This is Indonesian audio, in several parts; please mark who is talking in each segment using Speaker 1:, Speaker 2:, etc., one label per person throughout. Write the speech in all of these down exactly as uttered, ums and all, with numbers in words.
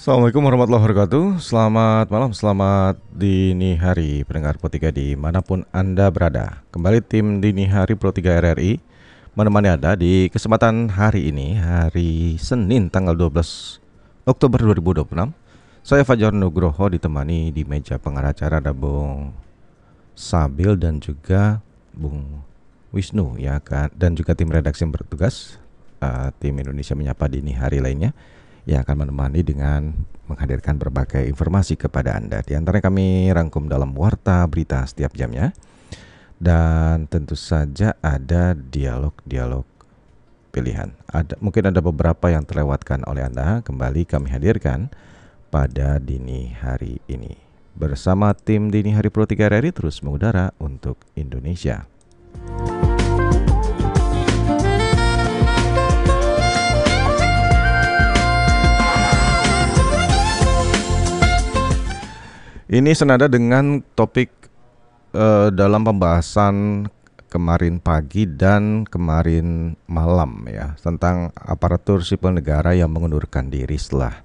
Speaker 1: Assalamualaikum warahmatullahi wabarakatuh. Selamat malam, selamat dini hari pendengar Pro tiga dimanapun Anda berada. Kembali tim Dini Hari Pro tiga R R I menemani Anda di kesempatan hari ini, hari Senin tanggal dua belas Oktober dua ribu dua puluh enam. Saya Fajar Nugroho ditemani di meja pengarah acara ada Bung Sabil dan juga Bung Wisnu ya kan, dan juga tim redaksi yang bertugas, uh, tim Indonesia Menyapa Dini Hari lainnya yang akan menemani dengan menghadirkan berbagai informasi kepada Anda. Di antaranya kami rangkum dalam warta berita setiap jamnya. Dan tentu saja ada dialog-dialog pilihan. Ada, mungkin ada beberapa yang terlewatkan oleh Anda, kembali kami hadirkan pada dini hari ini. Bersama tim Dini Hari Pro tiga R R I terus mengudara untuk Indonesia. Ini senada dengan topik uh, dalam pembahasan kemarin pagi dan kemarin malam ya, tentang aparatur sipil negara yang mengundurkan diri setelah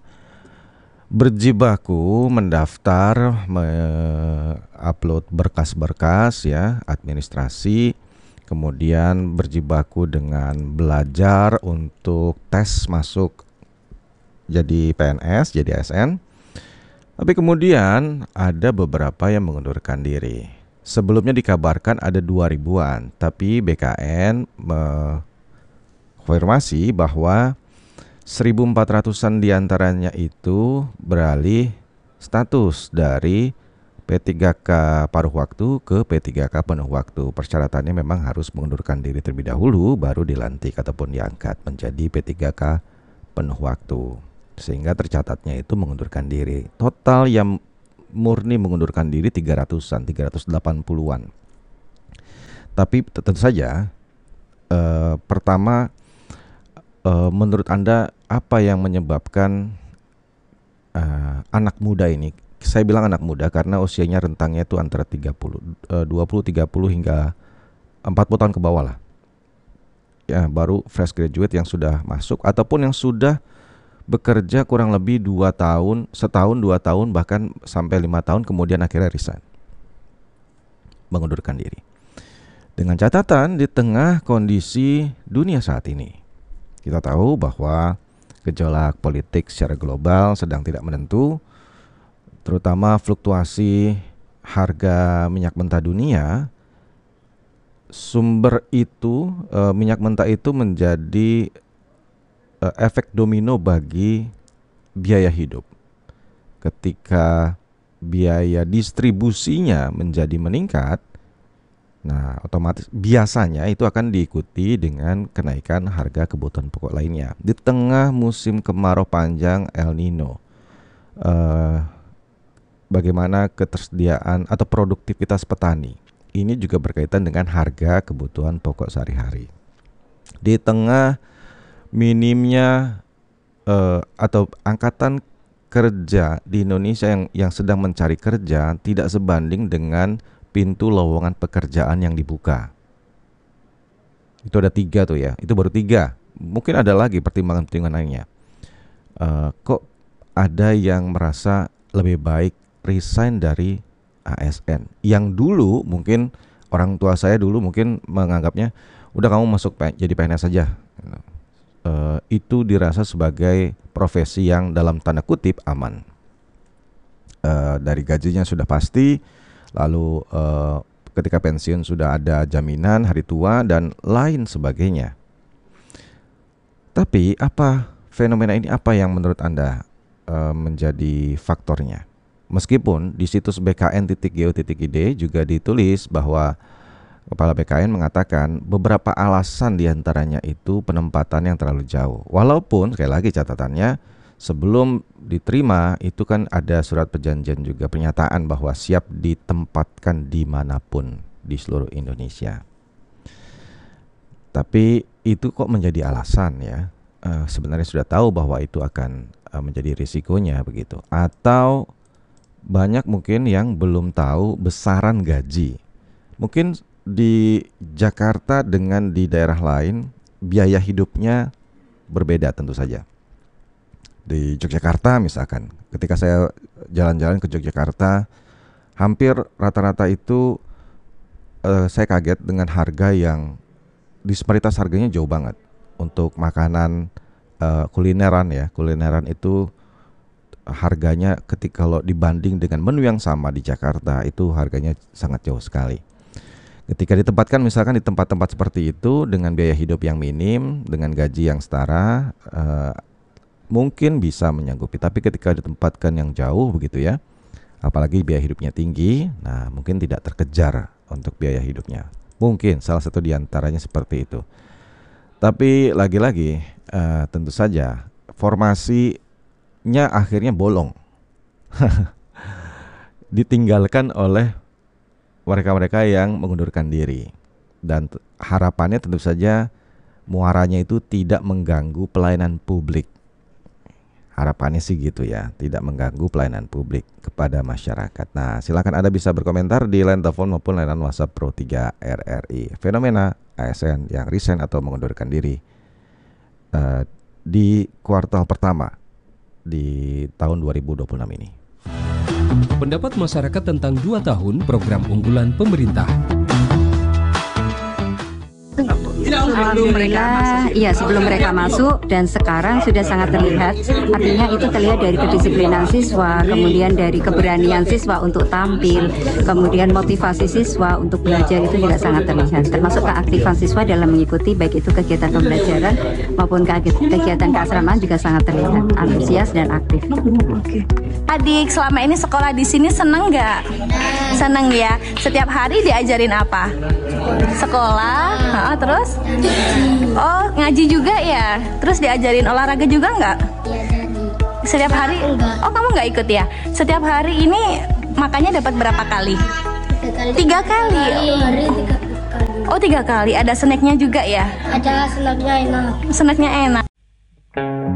Speaker 1: berjibaku mendaftar, me-upload berkas-berkas ya, administrasi, kemudian berjibaku dengan belajar untuk tes masuk jadi P N S, jadi A S N. Tapi kemudian ada beberapa yang mengundurkan diri. Sebelumnya dikabarkan ada dua ribuan, tapi B K N mengkonfirmasi bahwa seribu empat ratusan diantaranya itu beralih status dari P tiga K paruh waktu ke P tiga K penuh waktu. Persyaratannya memang harus mengundurkan diri terlebih dahulu, baru dilantik ataupun diangkat menjadi P tiga K penuh waktu. Sehingga tercatatnya itu mengundurkan diri. Total yang murni mengundurkan diri tiga ratusan, tiga ratus delapan puluhan. Tapi tentu saja eh, pertama eh, menurut Anda apa yang menyebabkan eh, anak muda ini, saya bilang anak muda karena usianya rentangnya itu antara tiga puluh, eh, dua puluh, tiga puluh hingga empat puluh tahun ke bawah lah. Ya, baru fresh graduate yang sudah masuk ataupun yang sudah bekerja kurang lebih dua tahun, setahun, dua tahun, bahkan sampai lima tahun, kemudian akhirnya resign, mengundurkan diri. Dengan catatan di tengah kondisi dunia saat ini, kita tahu bahwa gejolak politik secara global sedang tidak menentu, terutama fluktuasi harga minyak mentah dunia. Sumber itu, e, minyak mentah itu menjadi efek domino bagi biaya hidup. Ketika biaya distribusinya menjadi meningkat, nah otomatis biasanya itu akan diikuti dengan kenaikan harga kebutuhan pokok lainnya. Di tengah musim kemarau panjang El Nino, eh, bagaimana ketersediaan atau produktivitas petani ini juga berkaitan dengan harga kebutuhan pokok sehari-hari. Di tengah minimnya uh, atau angkatan kerja di Indonesia yang yang sedang mencari kerja tidak sebanding dengan pintu lowongan pekerjaan yang dibuka. Itu ada tiga tuh ya, itu baru tiga. Mungkin ada lagi pertimbangan-pertimbangan lainnya. Uh, kok ada yang merasa lebih baik resign dari A S N? Yang dulu mungkin orang tua saya dulu mungkin menganggapnya udah kamu masuk jadi P N S saja. Uh, itu dirasa sebagai profesi yang dalam tanda kutip aman. Uh, dari gajinya sudah pasti, lalu uh, ketika pensiun sudah ada jaminan hari tua dan lain sebagainya. Tapi apa fenomena ini, apa yang menurut Anda uh, menjadi faktornya? Meskipun di situs b k n titik go titik i d juga ditulis bahwa Kepala B K N mengatakan beberapa alasan diantaranya itu penempatan yang terlalu jauh. Walaupun sekali lagi catatannya, sebelum diterima itu kan ada surat perjanjian juga, pernyataan bahwa siap ditempatkan dimanapun di seluruh Indonesia. Tapi itu kok menjadi alasan ya? Uh, sebenarnya sudah tahu bahwa itu akan uh, menjadi risikonya begitu. Atau banyak mungkin yang belum tahu besaran gaji. Mungkin di Jakarta dengan di daerah lain biaya hidupnya berbeda tentu saja. Di Yogyakarta misalkan, ketika saya jalan-jalan ke Yogyakarta, hampir rata-rata itu uh, saya kaget dengan harga yang disparitas harganya jauh banget. Untuk makanan uh, kulineran ya, kulineran itu harganya ketika kalau dibanding dengan menu yang sama di Jakarta itu harganya sangat jauh sekali. Ketika ditempatkan misalkan di tempat-tempat seperti itu dengan biaya hidup yang minim, dengan gaji yang setara, uh, mungkin bisa menyanggupi, tapi ketika ditempatkan yang jauh begitu ya, apalagi biaya hidupnya tinggi, nah mungkin tidak terkejar untuk biaya hidupnya. Mungkin salah satu diantaranya seperti itu. Tapi lagi-lagi uh, tentu saja formasinya akhirnya bolong, ditinggalkan oleh mereka-mereka yang mengundurkan diri, dan t- harapannya tentu saja muaranya itu tidak mengganggu pelayanan publik. Harapannya sih gitu ya, tidak mengganggu pelayanan publik kepada masyarakat. Nah, silakan Anda bisa berkomentar di line telepon maupun layanan WhatsApp Pro tiga R R I. Fenomena A S N yang resign atau mengundurkan diri uh, di kuartal pertama di tahun dua ribu dua puluh enam ini.
Speaker 2: Pendapat masyarakat tentang dua tahun program unggulan pemerintah.
Speaker 3: Alhamdulillah, iya sebelum mereka masuk dan sekarang sudah sangat terlihat. Artinya itu terlihat dari kedisiplinan siswa, kemudian dari keberanian siswa untuk tampil, kemudian motivasi siswa untuk belajar itu juga sangat terlihat. Termasuk keaktifan siswa dalam mengikuti baik itu kegiatan pembelajaran maupun kegiatan keasramaan juga sangat terlihat, antusias dan aktif.
Speaker 4: Adik selama ini sekolah di sini seneng nggak? Seneng ya. Setiap hari diajarin apa? Sekolah, nah, terus? Oh ngaji juga ya. Terus diajarin olahraga juga nggak? Setiap hari? Oh kamu nggak ikut ya? Setiap hari ini makannya dapat berapa kali? Tiga kali. Oh tiga kali. Ada snacknya juga ya?
Speaker 5: Ada snacknya enak.
Speaker 4: Snacknya enak.